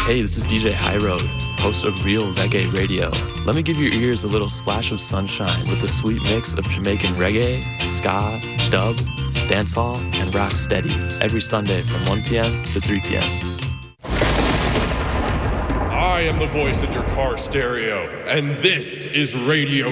Hey, this is DJ High Road, host of Real Reggae Radio. Let me give your ears a little splash of sunshine with a sweet mix of Jamaican reggae, ska, dub, dancehall, and rock steady every Sunday from 1 p.m. to 3 p.m. I am the voice in your car stereo, and this is Radio